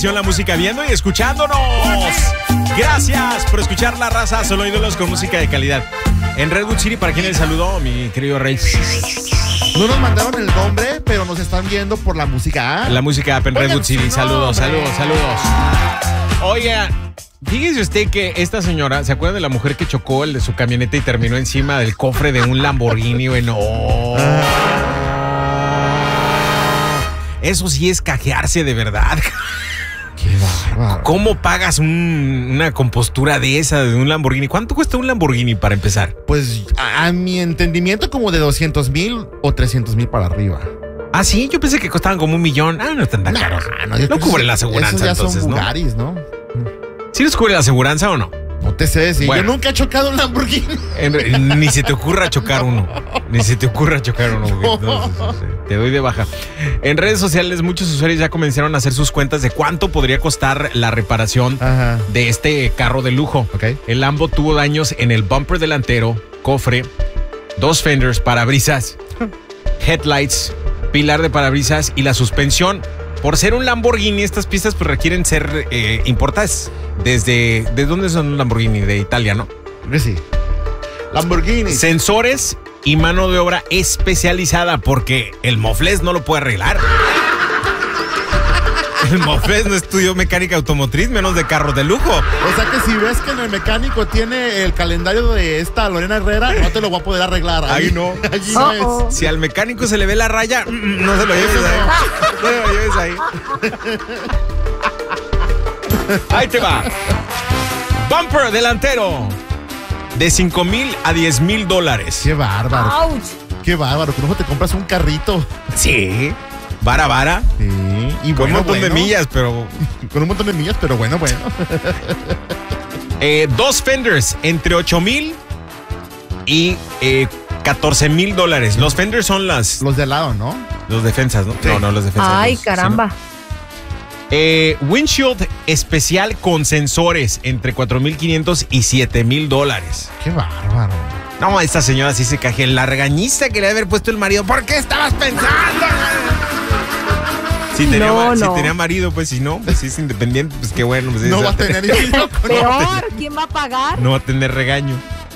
La música viendo y escuchándonos. Gracias por escuchar La Raza, solo ídolos con música de calidad. En Redwood City, ¿para quién le saludó, mi querido Rey? No nos mandaron el nombre, pero nos están viendo por la música. La música app en Redwood City. Saludos. Oiga, fíjese usted que esta señora, ¿se acuerdan de la mujer que chocó el de su camioneta y terminó encima del cofre de un Lamborghini? Bueno, eso sí es cajearse de verdad. Qué bárbaro. ¿Cómo pagas una compostura de esa, de un Lamborghini? ¿Cuánto cuesta un Lamborghini para empezar? Pues a mi entendimiento como de 200,000 o 300,000 para arriba. Ah, sí, yo pensé que costaban como 1,000,000. No están tan caros. No cubre la aseguranza, esos ya entonces, son Bugattis, ¿no? ¿Sí les cubre la aseguranza o no? No te sé decir. Bueno. Yo nunca he chocado un Lamborghini. Ni se te ocurra chocar uno. Entonces, te doy de baja. En redes sociales, muchos usuarios ya comenzaron a hacer sus cuentas de cuánto podría costar la reparación de este carro de lujo. Okay. El Lambo tuvo daños en el bumper delantero, cofre, 2 fenders, parabrisas, headlights, pilar de parabrisas y la suspensión. Por ser un Lamborghini, estas piezas pues requieren ser importadas. ¿De dónde son un Lamborghini? De Italia, ¿no? Sí. Lamborghini. Sensores y mano de obra especializada, porque el mofles no lo puede arreglar. El mofles no estudió mecánica automotriz, menos de carros de lujo. O sea que si ves que en el mecánico tiene el calendario de esta Lorena Herrera, no te lo va a poder arreglar. Ahí no. Allí no es. Si al mecánico se le ve la raya, no se lo lleves ahí. No se lo lleves ahí. Ahí te va. Bumper delantero de $5,000 a $10,000. Qué bárbaro. ¡Auch! Qué bárbaro. Con ojo te compras un carrito. Sí. Vara. Sí. Y Con un montón de millas, pero... Con un montón de millas, pero bueno. 2 fenders entre $8,000 y $14,000. Los fenders son los de al lado, ¿no? Los defensas, ¿no? Sí. No, los defensas. Ay, caramba. Windshield especial con sensores entre $4,500 y $7,000. Qué bárbaro. No, esta señora sí se cajea. La regañista que le debe haber puesto el marido. ¿Por qué estabas pensando? Si tenía marido, pues si no, pues si es independiente, pues qué bueno. Pues no va a tener hijos. Peor, ¿quién va a pagar? No va a tener regaño.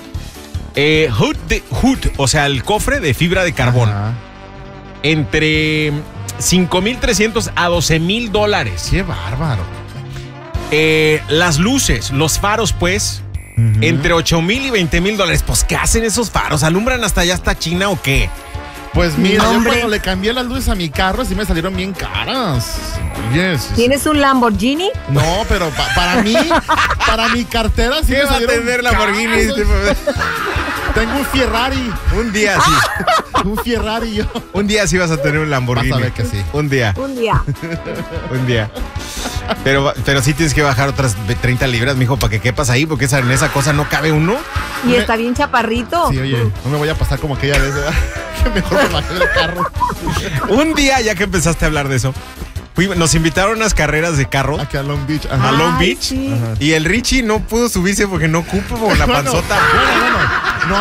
Hood, o sea, el cofre de fibra de carbón. Ajá. Entre $5,300 a $12,000. Qué bárbaro. Las luces, los faros, pues, entre $8,000 y $20,000. Pues, ¿qué hacen esos faros? ¿Alumbran hasta allá, hasta China o qué? Pues mira, No, yo hombre. cuando le cambié las luces a mi carro, sí me salieron bien caras. Yes. ¿Tienes un Lamborghini? No, pero para mí, para mi cartera sí ¿Qué me va a salieron tener caras. Lamborghini? Tengo un Ferrari. Un día sí. Un Ferrari yo. Un día sí vas a tener un Lamborghini. Vas a ver que sí. Un día. Un día. Pero sí tienes que bajar otras 30 libras, mijo, para que quepas ahí, porque en esa cosa no cabe uno. Y está bien chaparrito. Sí, oye, no me voy a pasar como aquella vez, ¿verdad? Que mejor me bajé del carro. Un día, ya que empezaste a hablar de eso, nos invitaron a unas carreras de carro Aquí a Long Beach. a Long Ay, Beach. sí. Ajá. Y el Richie no pudo subirse porque no cupo por la panzota. No.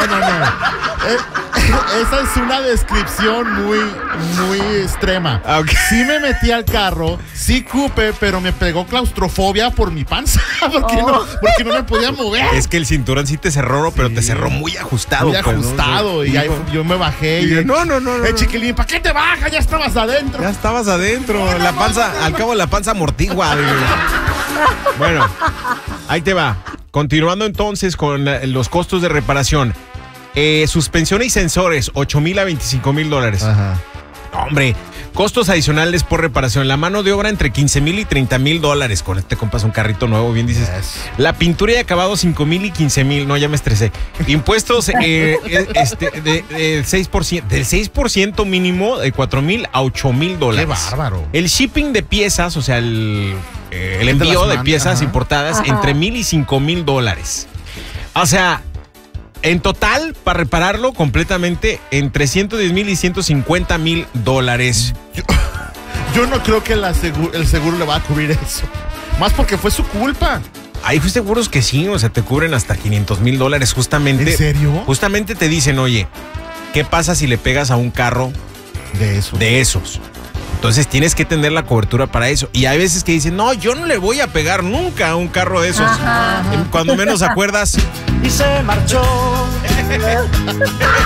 Esa es una descripción muy extrema. Ah, ok. Sí me metí al carro, sí cupe, pero me pegó claustrofobia por mi panza. Porque no me podía mover. Es que el cinturón sí te cerró, pero te cerró muy ajustado. Muy pues, ¿no? ajustado. Y ahí yo me bajé. Y no. Chiquilín, ¿para qué te bajas? Ya estabas adentro. Ya estabas adentro. La panza, al cabo la panza amortigua. Bueno, ahí te va. Continuando entonces con los costos de reparación. Suspensión y sensores, $8,000 a $25,000. Ajá. Hombre, costos adicionales por reparación. La mano de obra entre $15,000 y $30,000. Con este compras un carrito nuevo, bien dices. Yes. La pintura y acabado $5,000 y $15,000. No, ya me estresé. Impuestos del 6% mínimo de $4,000 a $8,000. Qué bárbaro. El shipping de piezas, o sea, el envío de piezas importadas entre $1,000 y $5,000. O sea, en total, para repararlo completamente, entre $110,000 y $150,000. Yo no creo que el seguro le va a cubrir eso. Más porque fue su culpa. Hay seguros que sí, o sea, te cubren hasta $500,000 justamente. ¿En serio? Justamente te dicen, oye, ¿qué pasa si le pegas a un carro De eso. de esos? Entonces tienes que tener la cobertura para eso. Y hay veces que dicen, no, yo no le voy a pegar nunca a un carro de esos. Cuando menos acuerdas. Y se marchó.